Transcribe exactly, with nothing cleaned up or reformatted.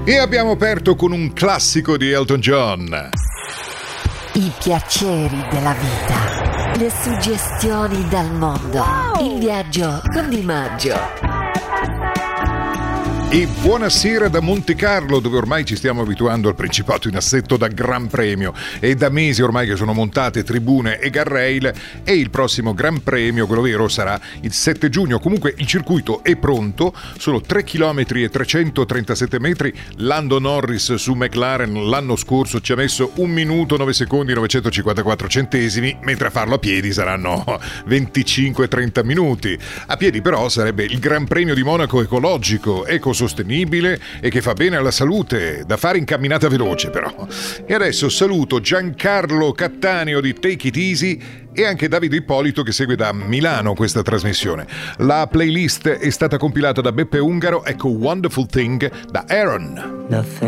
E abbiamo aperto con un classico di Elton John. I piaceri della vita, le suggestioni dal mondo, in viaggio con Di Maggio. E buonasera da Monte Carlo, dove ormai ci stiamo abituando al Principato in assetto da Gran Premio. È da mesi ormai che sono montate tribune e guardrail, e il prossimo Gran Premio, quello vero, sarà il sette giugno. Comunque il circuito è pronto, sono tre chilometri e trecentotrentasette metri. Lando Norris su McLaren l'anno scorso ci ha messo un minuto nove secondi novecentocinquantaquattro centesimi, mentre a farlo a piedi saranno venticinque trenta minuti. A piedi però sarebbe il Gran Premio di Monaco ecologico, ecosostenibile e che fa bene alla salute, da fare in camminata veloce però. E adesso saluto Giancarlo Cattaneo di Take It Easy e anche Davide Ippolito che segue da Milano questa trasmissione. La playlist è stata compilata da Beppe Ungaro, ecco Wonderful Thing da Aaron.